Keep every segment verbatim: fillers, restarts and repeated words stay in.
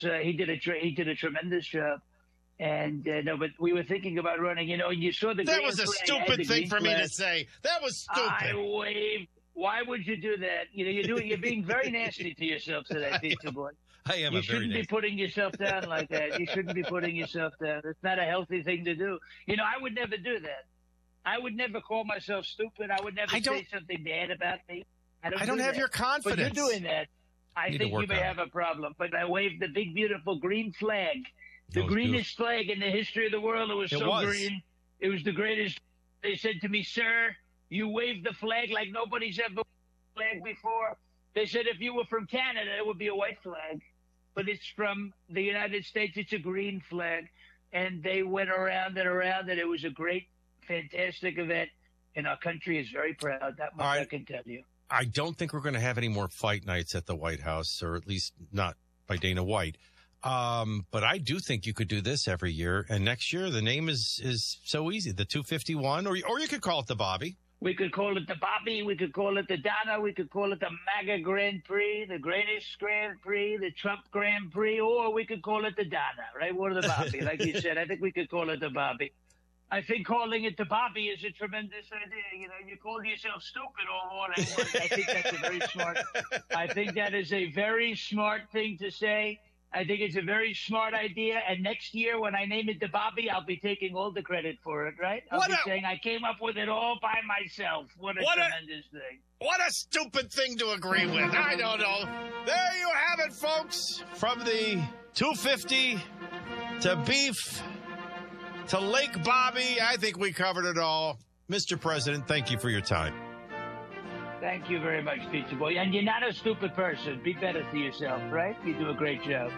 uh, he did a tra- he did a tremendous job. And uh, no, but we were thinking about running. You know, and you saw the that green was a flag, stupid thing for flag. me to say. That was stupid. I waved. Why would you do that? You know, you're doing. You're being very nasty to yourself today, Pizza Boy. I am you a very shouldn't be nasty. putting yourself down like that. You shouldn't be putting yourself down. It's not a healthy thing to do. You know, I would never do that. I would never call myself stupid. I would never I don't- say something bad about me. I don't, I don't do have that. your confidence. But you're doing that. I Need to think you work may on have a problem. But I waved the big, beautiful green flag. The That was greenest flag in the history of the world. It was It so was. green. It was the greatest. They said to me, sir, you waved the flag like nobody's ever waved the flag before. They said if you were from Canada, it would be a white flag. But it's from the United States. It's a green flag. And they went around and around, and it was a great, fantastic event. And our country is very proud. That much All right. I can tell you. I don't think we're going to have any more fight nights at the White House, or at least not by Dana White. Um, but I do think you could do this every year. And next year, the name is is so easy, the two fifty-one, or or you could call it the Bobby. We could call it the Bobby. We could call it the Donna. We could call it the MAGA Grand Prix, the greatest Grand Prix, the Trump Grand Prix, or we could call it the Donna, right? Or the Bobby, like you said. I think we could call it the Bobby. I think calling it the Bobby is a tremendous idea. You know, you call yourself stupid all morning. I think that's a very smart. I think that is a very smart thing to say. I think it's a very smart idea. And next year, when I name it the Bobby, I'll be taking all the credit for it, right? I'll What be a- saying I came up with it all by myself. What a What a- tremendous thing. What a stupid thing to agree with. I don't know. There you have it, folks. From the two fifty to beef to Lake Bobby, I think we covered it all. Mister President, thank you for your time. Thank you very much, Pizza Boy. And you're not a stupid person. Be better to yourself, right? You do a great job.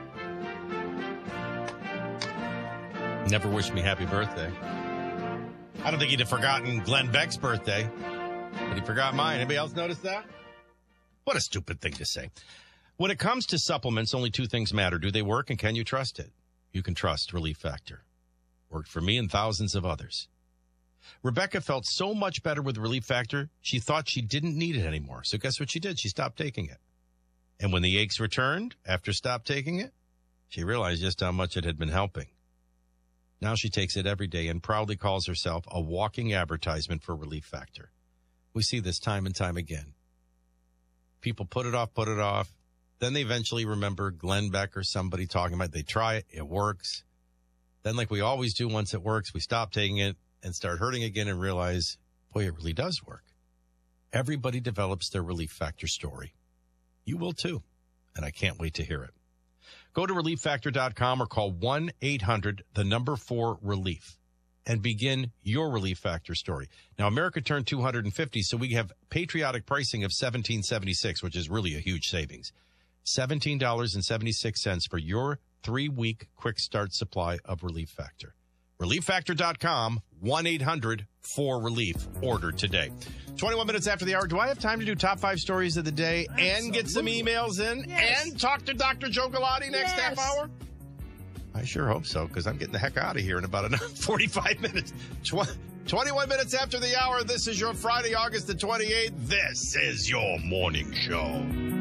Never wish me happy birthday. I don't think he'd have forgotten Glenn Beck's birthday, but he forgot mine. Anybody else notice that? What a stupid thing to say. When it comes to supplements, only two things matter. Do they work, and can you trust it? You can trust Relief Factor. Worked for me and thousands of others. Rebecca felt so much better with Relief Factor, she thought she didn't need it anymore. So guess what she did? She stopped taking it. And when the aches returned after stop taking it, she realized just how much it had been helping. Now she takes it every day and proudly calls herself a walking advertisement for Relief Factor. We see this time and time again. People put it off, put it off. Then they eventually remember Glenn Beck or somebody talking about it. They try it. It works. Then, like we always do once it works, we stop taking it and start hurting again and realize, boy, it really does work. Everybody develops their Relief Factor story. You will too, and I can't wait to hear it. Go to relief factor dot com or call one eight hundred, the number four, relief, and begin your Relief Factor story. Now, America turned two hundred fifty, so we have patriotic pricing of seventeen seventy-six, which is really a huge savings. seventeen dollars and seventy-six cents for your three-week quick start supply of Relief Factor. relief factor dot com, one eight hundred, four relief. Order today. twenty-one minutes after the hour. Do I have time to do top five stories of the day and get some emails in Yes. and talk to Doctor Joe Galati next Yes. half hour? I sure hope so, because I'm getting the heck out of here in about another forty-five minutes. Tw- twenty-one minutes after the hour. This is your Friday, August the twenty-eighth. This is your morning show.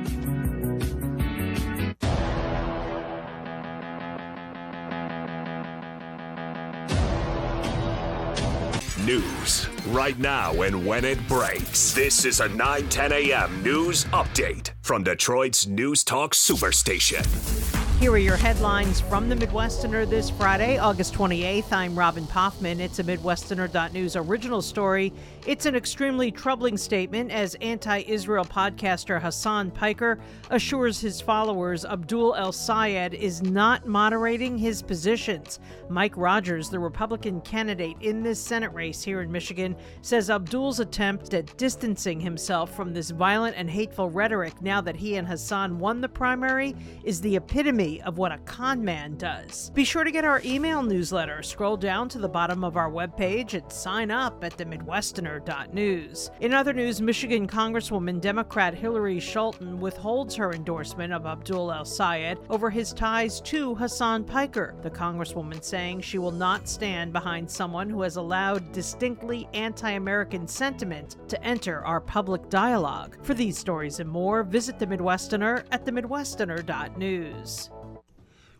News right now and when it breaks. This is a nine ten a.m. news update from Detroit's News Talk Superstation. Here are your headlines from the Midwesterner this Friday, August twenty-eighth. I'm Robin Poffman. It's a Midwesterner dot news original story. It's an extremely troubling statement as anti-Israel podcaster Hassan Piker assures his followers Abdul El-Sayed is not moderating his positions. Mike Rogers, the Republican candidate in this Senate race here in Michigan, says Abdul's attempt at distancing himself from this violent and hateful rhetoric now that he and Hassan won the primary is the epitome of what a con man does. Be sure to get our email newsletter. Scroll down to the bottom of our webpage and sign up at the Midwesterner dot news. In other news, Michigan Congresswoman Democrat Hillary Schulten withholds her endorsement of Abdul El-Sayed over his ties to Hassan Piker. The Congresswoman saying she will not stand behind someone who has allowed distinctly anti-American sentiment to enter our public dialogue. For these stories and more, visit the Midwesterner at the Midwesterner dot news.